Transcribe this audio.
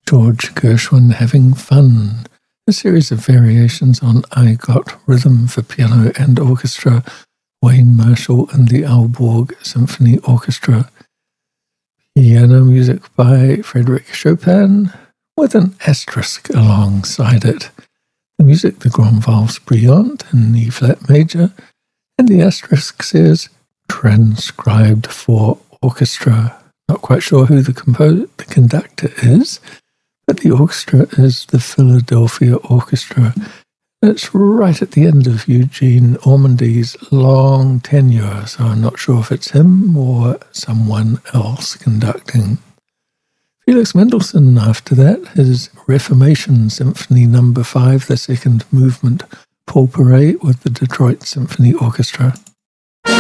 George Gershwin, Having Fun, a series of variations on I Got Rhythm for piano and orchestra, Wayne Marshall and the Aalborg Symphony Orchestra. Piano music by Frédéric Chopin, with an asterisk alongside it. The music, the Grand Valse Brillante in E-flat major, and the asterisk says, transcribed for orchestra. Not quite sure who the conductor is, but the orchestra is the Philadelphia Orchestra. It's right at the end of Eugene Ormandy's long tenure, so I'm not sure if it's him or someone else conducting. Felix Mendelssohn, after that, his Reformation Symphony No. 5, the second movement, Paul Paret with the Detroit Symphony Orchestra.